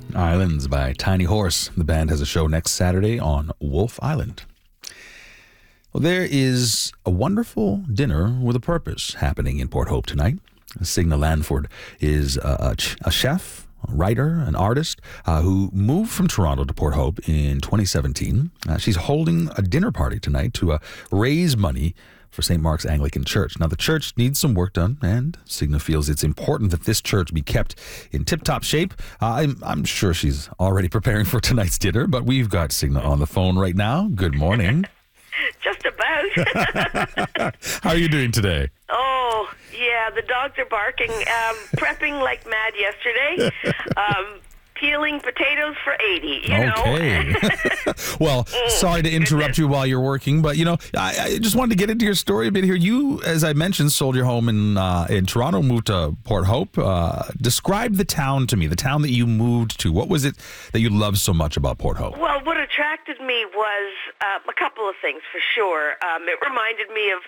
Islands by Tiny Horse. The band has a show next Saturday on Wolf Island. Well, there is a wonderful dinner with a purpose happening in Port Hope tonight. Signa Lanford is a chef, a writer, an artist who moved from Toronto to Port Hope in 2017. She's holding a dinner party tonight to raise money for St. Mark's Anglican Church. Now, the church needs some work done, and Signa feels it's important that this church be kept in tip-top shape. I'm sure she's already preparing for tonight's dinner, but we've got Signa on the phone right now. Good morning. Just about. How are you doing today? Oh, yeah, the dogs are barking. Prepping like mad yesterday. Peeling potatoes for 80, you know. Okay. Well, sorry to interrupt you while you're working, but, I just wanted to get into your story a bit here. You, as I mentioned, sold your home in Toronto, moved to Port Hope. Describe the town to me, the town that you moved to. What was it that you loved so much about Port Hope? Well, what attracted me was a couple of things, for sure. It reminded me of